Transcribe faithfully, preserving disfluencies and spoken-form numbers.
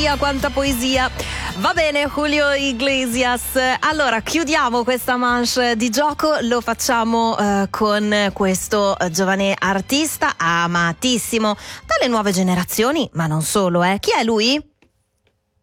poesia, quanta poesia. Va bene, Julio Iglesias. Allora, chiudiamo questa manche di gioco, lo facciamo eh, con questo giovane artista amatissimo dalle nuove generazioni, ma non solo, eh. Chi è lui?